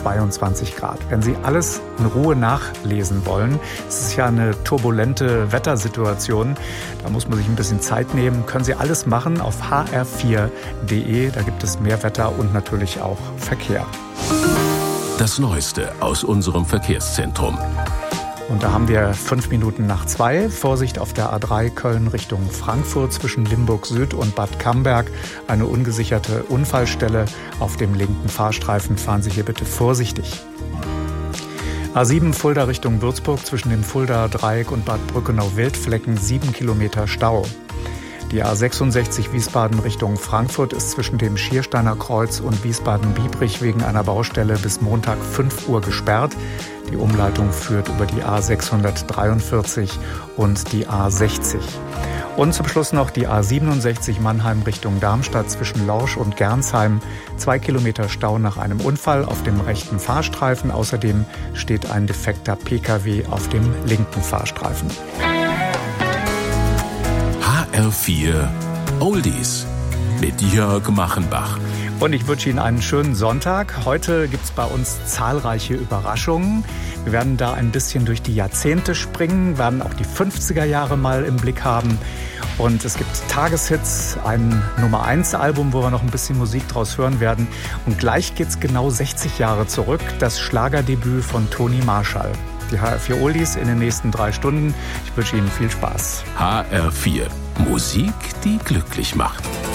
22 Grad. Wenn Sie alles in Ruhe nachlesen wollen, es ist ja eine turbulente Wettersituation, da muss man sich ein bisschen Zeit nehmen, können Sie alles machen auf hr4.de, da gibt es mehr Wetter und natürlich auch Verkehr. Das Neueste aus unserem Verkehrszentrum. Und da haben wir 5 Minuten nach 2. Vorsicht auf der A3 Köln Richtung Frankfurt zwischen Limburg Süd und Bad Camberg. Eine ungesicherte Unfallstelle auf dem linken Fahrstreifen. Fahren Sie hier bitte vorsichtig. A7 Fulda Richtung Würzburg zwischen dem Fuldaer Dreieck und Bad Brückenau-Wildflecken 7 Kilometer Stau. Die A66 Wiesbaden Richtung Frankfurt ist zwischen dem Schiersteiner Kreuz und Wiesbaden-Biebrich wegen einer Baustelle bis Montag 5 Uhr gesperrt. Die Umleitung führt über die A643 und die A60. Und zum Schluss noch die A67 Mannheim Richtung Darmstadt zwischen Lorsch und Gernsheim. 2 Kilometer Stau nach einem Unfall auf dem rechten Fahrstreifen. Außerdem steht ein defekter Pkw auf dem linken Fahrstreifen. HR4 Oldies mit Jörg Machenbach. Und ich wünsche Ihnen einen schönen Sonntag. Heute gibt es bei uns zahlreiche Überraschungen. Wir werden da ein bisschen durch die Jahrzehnte springen, werden auch die 50er Jahre mal im Blick haben. Und es gibt Tageshits, ein Nummer-1-Album, wo wir noch ein bisschen Musik draus hören werden. Und gleich geht es genau 60 Jahre zurück, das Schlagerdebüt von Toni Marshall. Die HR4 Oldies in den nächsten 3 Stunden. Ich wünsche Ihnen viel Spaß. HR4 Musik, die glücklich macht.